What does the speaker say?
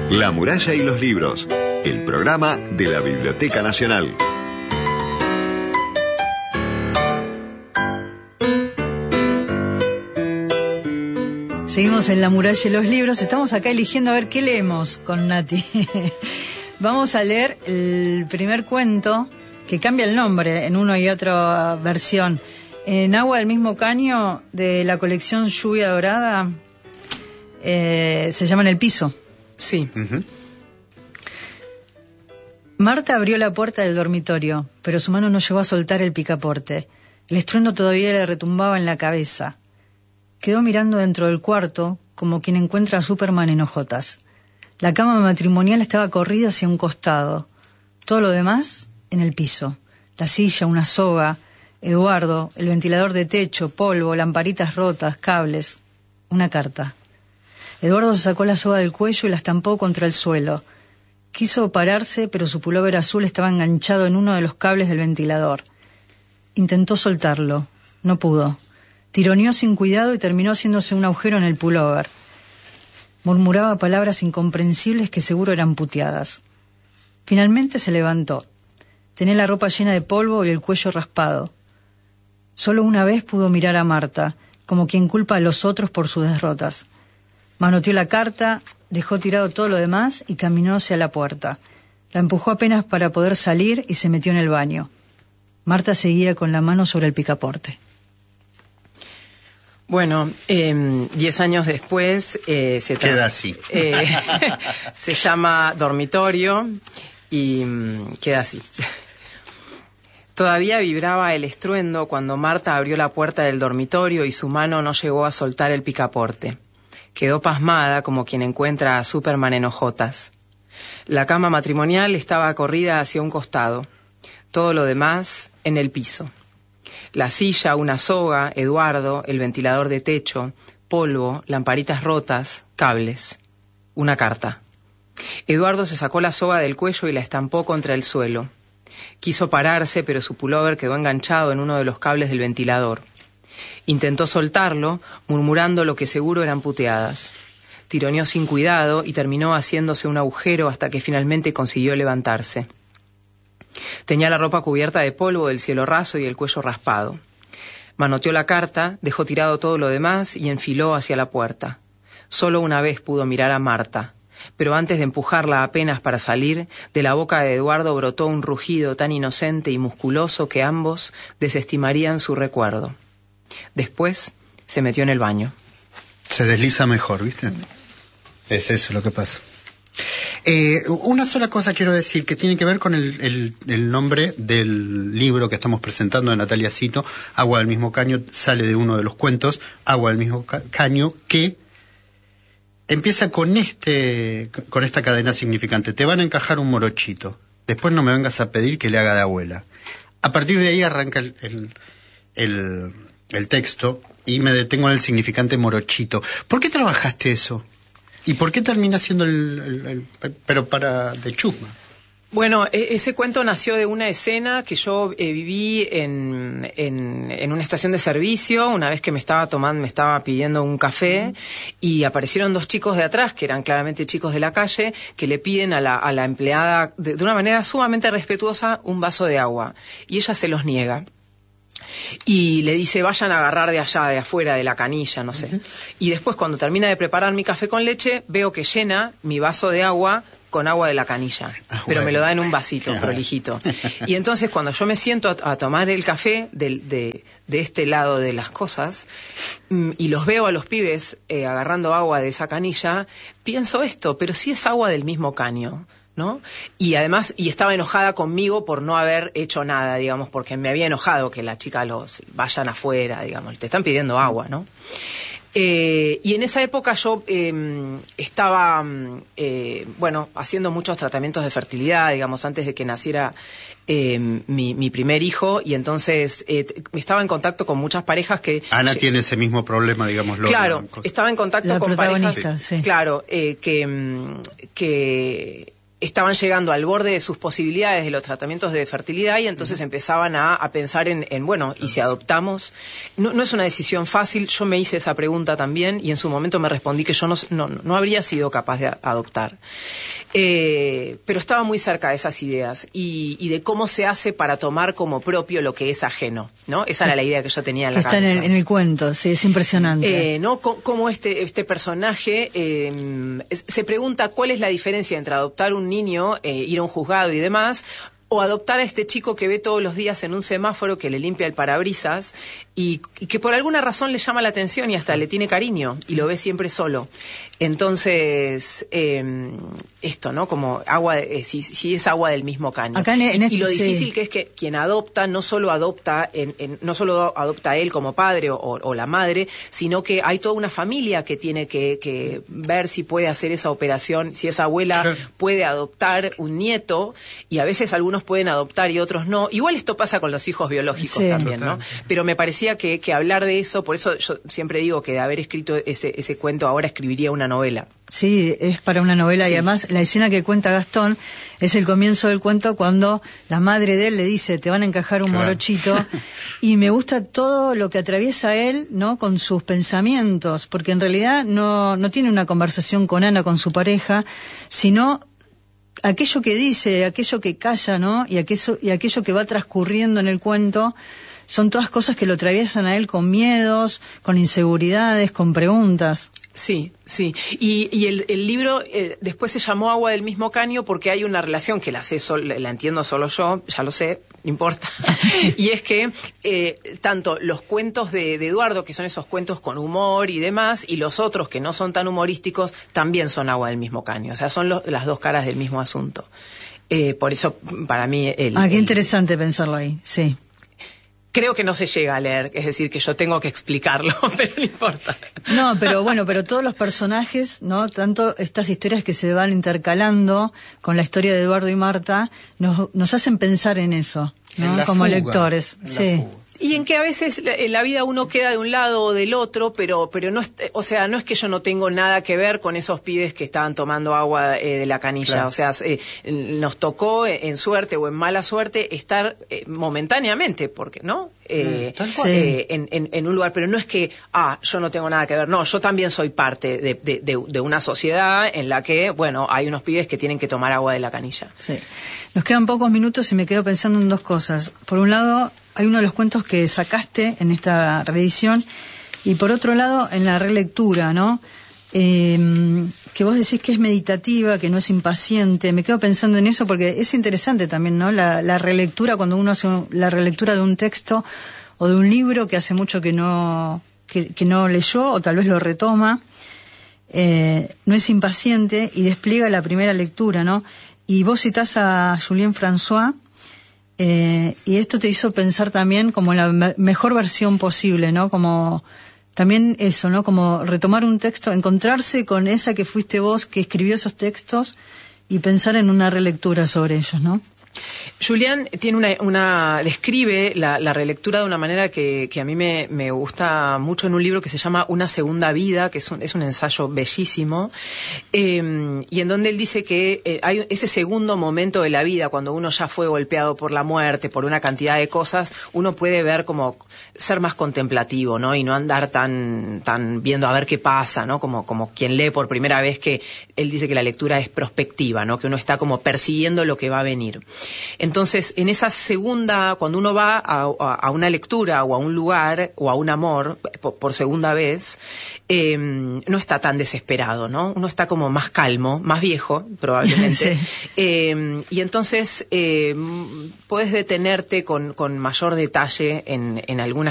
La muralla y los libros, el programa de la Biblioteca Nacional. Seguimos en La muralla y los libros. Estamos acá eligiendo a ver qué leemos con Nati. Vamos a leer el primer cuento, que cambia el nombre en una y otra versión. En Agua del mismo caño, de la colección Lluvia Dorada, se llama En el piso. Sí. Uh-huh. Marta abrió la puerta del dormitorio, pero su mano no llegó a soltar el picaporte. El estruendo todavía le retumbaba en la cabeza. Quedó mirando dentro del cuarto, como quien encuentra a Superman en hojotas. La cama matrimonial estaba corrida hacia un costado. Todo lo demás, en el piso. La silla, una soga, Eduardo, el ventilador de techo, polvo, lamparitas rotas, cables. Una carta. Eduardo se sacó la soga del cuello y la estampó contra el suelo. Quiso pararse, pero su pullover azul estaba enganchado en uno de los cables del ventilador. Intentó soltarlo. No pudo. Tironeó sin cuidado y terminó haciéndose un agujero en el pullover. Murmuraba palabras incomprensibles que seguro eran puteadas. Finalmente se levantó. Tenía la ropa llena de polvo y el cuello raspado. Solo una vez pudo mirar a Marta, como quien culpa a los otros por sus derrotas. Manoteó la carta, dejó tirado todo lo demás y caminó hacia la puerta. La empujó apenas para poder salir y se metió en el baño. Marta seguía con la mano sobre el picaporte. Bueno, 10 años después queda así. Se llama Dormitorio y queda así. Todavía vibraba el estruendo cuando Marta abrió la puerta del dormitorio y su mano no llegó a soltar el picaporte. Quedó pasmada como quien encuentra a Superman en hojotas. La cama matrimonial estaba corrida hacia un costado. Todo lo demás en el piso. La silla, una soga, Eduardo, el ventilador de techo, polvo, lamparitas rotas, cables. Una carta. Eduardo se sacó la soga del cuello y la estampó contra el suelo. Quiso pararse, pero su pullover quedó enganchado en uno de los cables del ventilador. Intentó soltarlo, murmurando lo que seguro eran puteadas. Tironeó sin cuidado y terminó haciéndose un agujero hasta que finalmente consiguió levantarse. Tenía la ropa cubierta de polvo del cielo raso y el cuello raspado. Manoteó la carta, dejó tirado todo lo demás y enfiló hacia la puerta. Solo una vez pudo mirar a Marta, pero antes de empujarla apenas para salir, de la boca de Eduardo brotó un rugido tan inocente y musculoso que ambos desestimarían su recuerdo. Después se metió en el baño. Se desliza mejor, ¿viste? Es eso lo que pasa. Una sola cosa quiero decir que tiene que ver con el nombre del libro que estamos presentando de Natalia Cito, Agua del mismo caño, sale de uno de los cuentos, Agua del mismo caño, que empieza con esta cadena significante. Te van a encajar un morochito, después no me vengas a pedir que le haga de abuela. A partir de ahí arranca el texto y me detengo en el significante morochito. ¿Por qué trabajaste eso? ¿Y por qué termina siendo pero para de chusma? Bueno, ese cuento nació de una escena que yo viví en una estación de servicio, una vez que me estaba pidiendo un café, y aparecieron dos chicos de atrás, que eran claramente chicos de la calle, que le piden a la empleada, de una manera sumamente respetuosa, un vaso de agua. Y ella se los niega. Y le dice, vayan a agarrar de allá, de afuera, de la canilla, no sé. Y después, cuando termina de preparar mi café con leche, veo que llena mi vaso de agua con agua de la canilla. Pero me lo da en un vasito prolijito. Y entonces, cuando yo me siento a tomar el café de este lado de las cosas, y los veo a los pibes agarrando agua de esa canilla, pienso esto, pero sí es agua del mismo caño, ¿no? Y además, estaba enojada conmigo por no haber hecho nada, digamos, porque me había enojado que la chica los vayan afuera, digamos, te están pidiendo agua, ¿no? Y en esa época yo estaba, haciendo muchos tratamientos de fertilidad, digamos, antes de que naciera mi primer hijo, y entonces estaba en contacto con muchas parejas que... Ana tiene ese mismo problema, digámoslo. Claro, estaba en contacto con parejas, sí. claro, que estaban llegando al borde de sus posibilidades de los tratamientos de fertilidad y entonces empezaban a pensar en bueno, ¿y si adoptamos? No es una decisión fácil. Yo me hice esa pregunta también y en su momento me respondí que yo no habría sido capaz de adoptar. Pero estaba muy cerca de esas ideas y de cómo se hace para tomar como propio lo que es ajeno, ¿no? Esa era la idea que yo tenía en la cabeza. Está en el cuento, sí, es impresionante. ¿No? Cómo este personaje se pregunta cuál es la diferencia entre adoptar un niño, ir a un juzgado y demás, o adoptar a este chico que ve todos los días en un semáforo, que le limpia el parabrisas y que por alguna razón le llama la atención y hasta le tiene cariño y lo ve siempre solo. Entonces, esto, ¿no? Como agua, si es agua del mismo caño. Acá y lo difícil que es que quien adopta no solo adopta no solo adopta a él como padre o la madre, sino que hay toda una familia que tiene que ver si puede hacer esa operación, si esa abuela puede adoptar un nieto, y a veces algunos pueden adoptar y otros no. Igual esto pasa con los hijos biológicos también, ¿no? Pero me parecía que hablar de eso, por eso yo siempre digo que de haber escrito ese cuento ahora escribiría una novela. Sí, es para una novela, sí. Y además la escena que cuenta Gastón es el comienzo del cuento, cuando la madre de él le dice: te van a encajar un morochito, y me gusta todo lo que atraviesa él, ¿no? Con sus pensamientos, porque en realidad no tiene una conversación con Ana, con su pareja, sino aquello que dice, aquello que calla, ¿no? Y aquello que va transcurriendo en el cuento, son todas cosas que lo atraviesan a él con miedos, con inseguridades, con preguntas. Sí, sí. Y el libro después se llamó Agua del mismo caño porque hay una relación que la entiendo solo yo, ya lo sé, no importa. Y es que tanto los cuentos de Eduardo, que son esos cuentos con humor y demás, y los otros que no son tan humorísticos, también son agua del mismo caño. O sea, son las dos caras del mismo asunto. Por eso, para mí... qué interesante pensarlo ahí, sí. Creo que no se llega a leer, es decir, que yo tengo que explicarlo, pero no importa. No, pero todos los personajes, ¿no? Tanto estas historias que se van intercalando con la historia de Eduardo y Marta, nos hacen pensar en eso, ¿no? Como lectores. Sí. Y en que a veces en la vida uno queda de un lado o del otro, pero no es, o sea, no es que yo no tengo nada que ver con esos pibes que estaban tomando agua de la canilla. Claro. O sea, nos tocó en suerte o en mala suerte estar momentáneamente, porque ¿no? En un lugar, pero no es que yo no tengo nada que ver. No, yo también soy parte de una sociedad en la que, bueno, hay unos pibes que tienen que tomar agua de la canilla. Sí. Nos quedan pocos minutos y me quedo pensando en dos cosas. Por un lado, hay uno de los cuentos que sacaste en esta reedición, y por otro lado, en la relectura, ¿no? Que vos decís que es meditativa, que no es impaciente. Me quedo pensando en eso porque es interesante también, ¿no? La relectura, cuando uno hace la relectura de un texto o de un libro que hace mucho que no leyó, o tal vez lo retoma, no es impaciente y despliega la primera lectura, ¿no? Y vos citás a Julien François, y esto te hizo pensar también como en la mejor versión posible, ¿no? Como también eso, ¿no? Como retomar un texto, encontrarse con esa que fuiste vos, que escribió esos textos, y pensar en una relectura sobre ellos, ¿no? Julián tiene describe la relectura de una manera que a mí me gusta mucho, en un libro que se llama Una segunda vida, que es un ensayo bellísimo, y en donde él dice que hay ese segundo momento de la vida, cuando uno ya fue golpeado por la muerte, por una cantidad de cosas, uno puede ver como ser más contemplativo, ¿no? Y no andar tan viendo a ver qué pasa, ¿no? Como quien lee por primera vez, que él dice que la lectura es prospectiva, ¿no? Que uno está como persiguiendo lo que va a venir. Entonces, en esa segunda, cuando uno va a una lectura o a un lugar o a un amor por segunda vez, no está tan desesperado, ¿no? Uno está como más calmo, más viejo, probablemente. Sí. Y entonces, puedes detenerte con mayor detalle en algunas